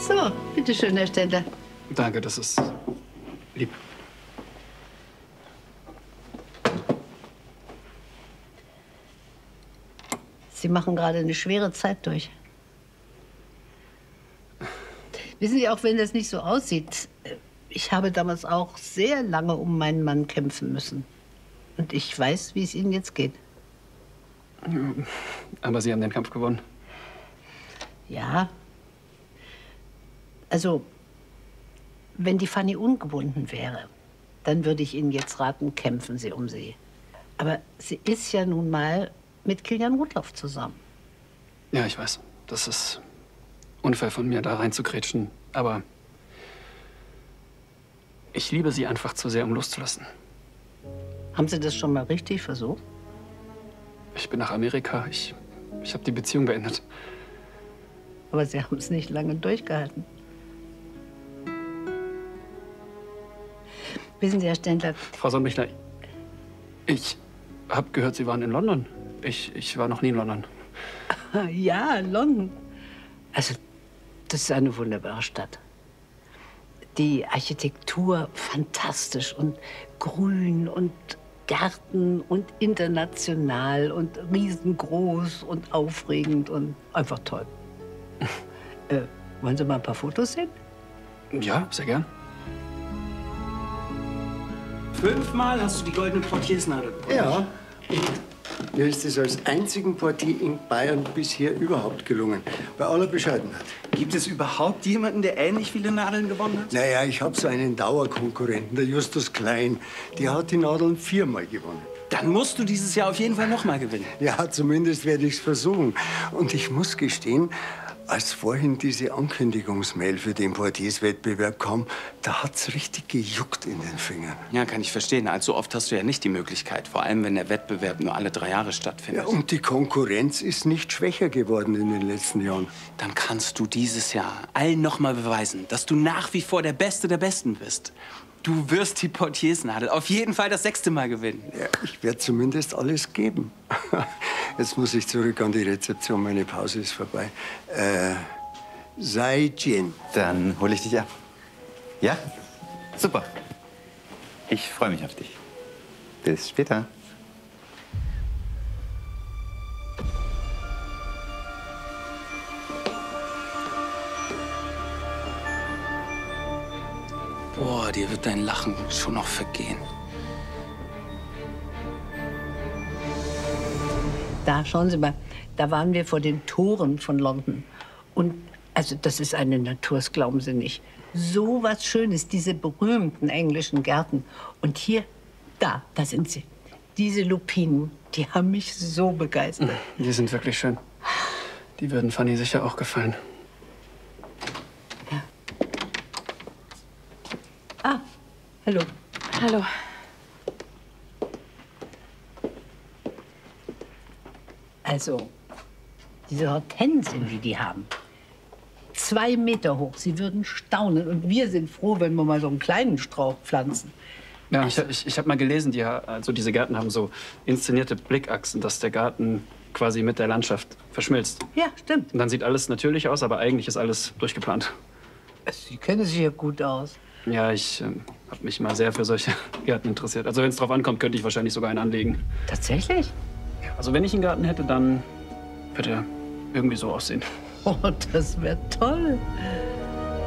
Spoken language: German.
So, bitteschön, Herr Ständler. Danke, das ist lieb. Sie machen gerade eine schwere Zeit durch. Wissen Sie, auch wenn das nicht so aussieht, ich habe damals auch sehr lange um meinen Mann kämpfen müssen. Und ich weiß, wie es Ihnen jetzt geht. Aber Sie haben den Kampf gewonnen. Ja. Also, wenn die Fanny ungebunden wäre, dann würde ich Ihnen jetzt raten, kämpfen Sie um sie. Aber sie ist ja nun mal mit Kilian Rudloff zusammen. Ja, ich weiß. Das ist unfair von mir, da reinzugrätschen. Aber ich liebe sie einfach zu sehr, um loszulassen. Haben Sie das schon mal richtig versucht? Ich bin nach Amerika. Ich habe die Beziehung beendet. Aber Sie haben es nicht lange durchgehalten. Wissen Sie, Herr Ständler... Frau Sonnenbichler, ich habe gehört, Sie waren in London. Ich war noch nie in London. Ja, London. Also, das ist eine wunderbare Stadt. Die Architektur fantastisch und grün und Gärten und international und riesengroß und aufregend und einfach toll. Wollen Sie mal ein paar Fotos sehen? Ja, sehr gern. 5-mal hast du die goldene Portiersnadel bekommen. Ja. Mir ist es als einzigen Portier in Bayern bisher überhaupt gelungen. Bei aller Bescheidenheit. Gibt es überhaupt jemanden, der ähnlich viele Nadeln gewonnen hat? Naja, ich habe so einen Dauerkonkurrenten, der Justus Klein. Der hat die Nadeln 4-mal gewonnen. Dann musst du dieses Jahr auf jeden Fall noch mal gewinnen. Ja, zumindest werde ich es versuchen. Und ich muss gestehen, als vorhin diese Ankündigungsmail für den Portierswettbewerb kam, da hat's richtig gejuckt in den Fingern. Ja, kann ich verstehen. Allzu oft hast du ja nicht die Möglichkeit. Vor allem, wenn der Wettbewerb nur alle 3 Jahre stattfindet. Ja, und die Konkurrenz ist nicht schwächer geworden in den letzten Jahren. Dann kannst du dieses Jahr allen noch mal beweisen, dass du nach wie vor der Beste der Besten bist. Du wirst die Portiersnadel auf jeden Fall das 6. Mal gewinnen. Ja, ich werde zumindest alles geben. Jetzt muss ich zurück an die Rezeption. Meine Pause ist vorbei. Zaijian. Dann hole ich dich ab. Ja? Super. Ich freue mich auf dich. Bis später. Boah, dir wird dein Lachen schon noch vergehen. Da, schauen Sie mal, da waren wir vor den Toren von London. Und also das ist eine Natur, das glauben Sie nicht. So was Schönes, diese berühmten englischen Gärten. Und hier, da sind sie. Diese Lupinen, die haben mich so begeistert. Die sind wirklich schön. Die würden Fanny sicher auch gefallen. Ja. Ah, hallo. Hallo. Also, diese Hortensien, die die haben. 2 Meter hoch. Sie würden staunen. Und wir sind froh, wenn wir mal so einen kleinen Strauch pflanzen. Ja, ich habe mal gelesen, diese Gärten haben so inszenierte Blickachsen, dass der Garten quasi mit der Landschaft verschmilzt. Ja, stimmt. Und dann sieht alles natürlich aus, aber eigentlich ist alles durchgeplant. Sie kennen sich ja gut aus. Ja, ich habe mich mal sehr für solche Gärten interessiert. Also wenn es drauf ankommt, könnte ich wahrscheinlich sogar einen anlegen. Tatsächlich? Also wenn ich einen Garten hätte, dann würde er irgendwie so aussehen. Oh, das wäre toll.